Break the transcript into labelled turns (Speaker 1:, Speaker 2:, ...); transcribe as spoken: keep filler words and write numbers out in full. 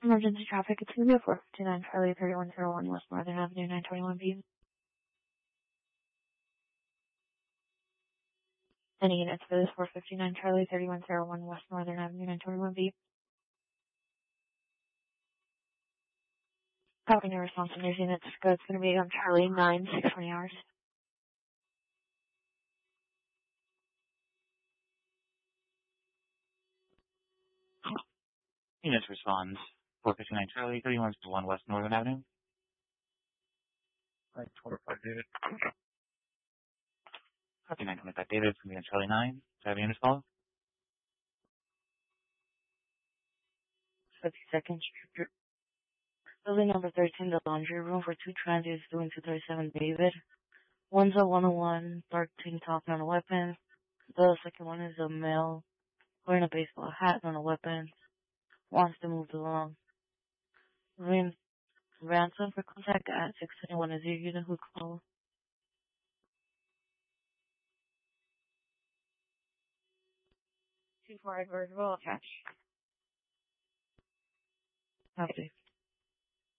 Speaker 1: Emergency traffic, it's going to be a four fifty-nine Charlie thirty-one oh one West Northern Avenue, nine twenty-one P. Any units for this four fifty-nine Charlie thirty-one oh one West Northern Avenue, nine twenty-one P. Copy your response on these units. It's going to be on Charlie nine, six twenty hours.
Speaker 2: Units responds. four fifty-nine Charlie, thirty-one oh one West Northern Avenue.
Speaker 3: nine twenty-five David.
Speaker 2: Copy nine twenty-five David, it's going to be on Charlie nine. Do you have any units follow?
Speaker 1: fifty-second Street. Building number thirteen, the laundry room for two transients doing two thirty-seven David. One's a one oh one, dark tank top, not a weapon. The second one is a male wearing a baseball hat, not a weapon. Wants to move along. Ran- ransom for contact at six twenty-one. Is your unit who call? Two four Edward, roll attach. Copy.